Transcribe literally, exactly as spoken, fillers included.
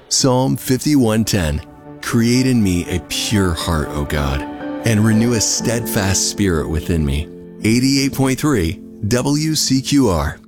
Psalm fifty-one ten. Create in me a pure heart, O God, and renew a steadfast spirit within me. eighty-eight point three W C Q R.